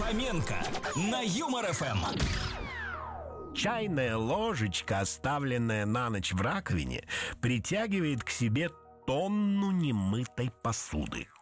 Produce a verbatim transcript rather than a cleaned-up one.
Фоменко на Юмор ФМ. Чайная ложечка, оставленная на ночь в раковине, притягивает к себе тонну немытой посуды.